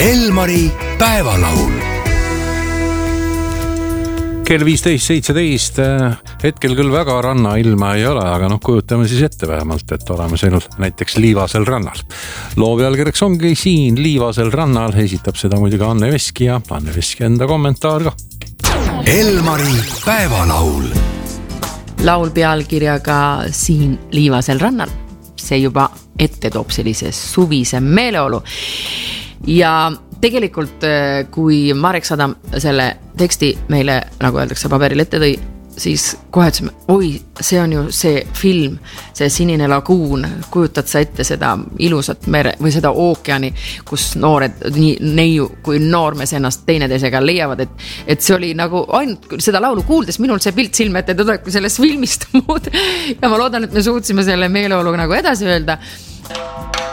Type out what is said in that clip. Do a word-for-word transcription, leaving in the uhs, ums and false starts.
Elmari päevalaul. Kell viisteist seitseteist, hetkel küll väga rannailma ei ole, aga noh, kujutame siis ette vähemalt, et oleme sõinud näiteks Liivasel rannal. Loo pealkirjaks ongi siin Liivasel rannal, esitab seda muidugi Anne Veski ja Anne Veski enda kommentaar ka. Elmari päevalaul. Laul pealkirjaga siin Liivasel rannal. See juba ette toob sellise suvise meeleolu. Ja tegelikult, kui Marek Sadam selle teksti meile, nagu öeldakse, paberil ette tõi, siis kohe ütlesime, oi, see on ju see film, see Sinine laguun, kujutad sa ette seda ilusat mere või seda ookeani, kus noored, nii neiu kui noormees ennast teineteisega leiavad, et, et see oli nagu ainult seda laulu kuuldes, minul see pilt silme ette tuleb sellest filmist muud ja ma loodan, et me suutsime selle meeleolu nagu edasi öelda.